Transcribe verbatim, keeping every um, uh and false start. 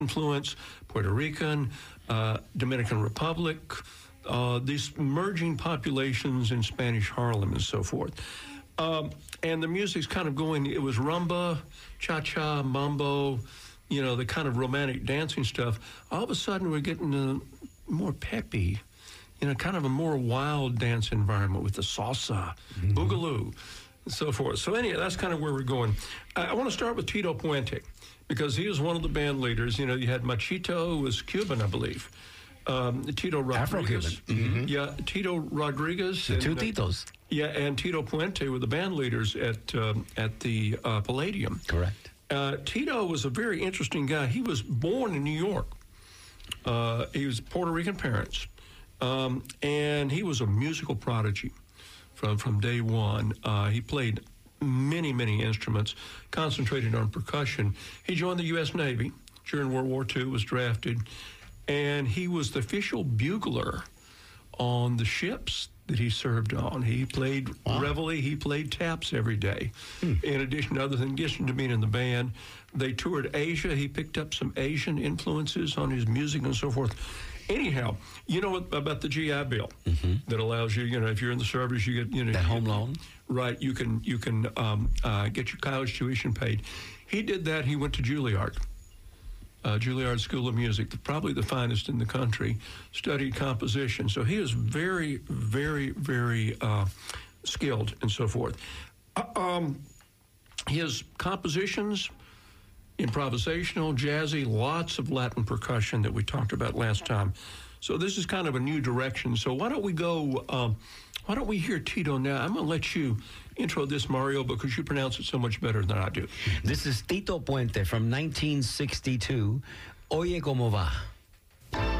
influence, Puerto Rican, uh, Dominican Republic, uh, these merging populations in Spanish Harlem and so forth. Um, and the music's kind of going, it was rumba, cha-cha, mambo, you know, the kind of romantic dancing stuff. All of a sudden, we're getting uh, more peppy, you know, kind of a more wild dance environment with the salsa, mm-hmm. boogaloo, and so forth. So anyway, that's kind of where we're going. I, I want to start with Tito Puente, because he was one of the band leaders. You know, you had Machito, who was Cuban, I believe. Um, Tito Rodriguez. Mm-hmm. Yeah, Tito Rodriguez. The and, two Titos. Uh, yeah, and Tito Puente were the band leaders at, um, at the uh, Palladium. Correct. Uh, Tito was a very interesting guy. He was born in New York. Uh, he was Puerto Rican parents. Um, and he was a musical prodigy from, from day one. Uh, he played many, many instruments, concentrated on percussion. He joined the U S Navy during World War Two, was drafted, and he was the official bugler on the ships that he served on. He played wow. reveille, he played taps every day. Hmm. In addition, other than getting to being in the band, they toured Asia. He picked up some Asian influences on his music and so forth. Anyhow, you know what about the G I Bill mm-hmm. that allows you, you know, if you're in the service, you get, you know, that home loan, right? You can you can um, uh, get your college tuition paid. He did that. He went to Juilliard, uh, Juilliard School of Music, probably the finest in the country. Studied composition, so he was very, very, very uh, skilled and so forth. Uh, um, his compositions. Improvisational, jazzy, lots of Latin percussion that we talked about last time. So this is kind of a new direction. So why don't we go, um, why don't we hear Tito now? I'm going to let you intro this, Mario, because you pronounce it so much better than I do. This is Tito Puente from nineteen sixty-two. Oye, ¿cómo va?